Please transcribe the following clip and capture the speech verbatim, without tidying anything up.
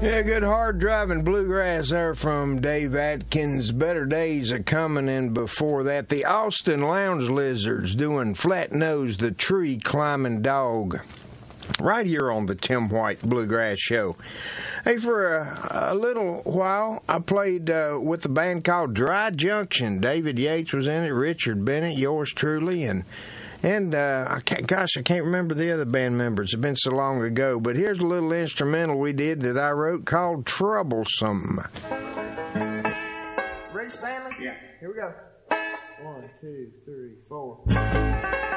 Yeah, good hard driving bluegrass there from Dave Atkins. Better days are coming, and before that, the Austin Lounge Lizards doing Flat Nose, the Tree Climbing Dog. Right here on the Tim White Bluegrass Show. Hey, for a, a little while, I played uh, with a band called Dry Junction. David Yates was in it, Richard Bennett, yours truly, and and uh, I can't, gosh, I can't remember the other band members. It's been so long ago. But here's a little instrumental we did that I wrote called Troublesome. Ready, Stanley? Yeah. Here we go. One, two, three, four.